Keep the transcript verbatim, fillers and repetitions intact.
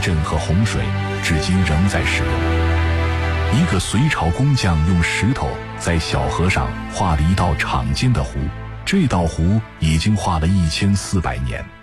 震和洪水，至今仍在使用。一个隋朝工匠用石头在小河上画了一道敞间的湖，这道湖已经画了一千四百年。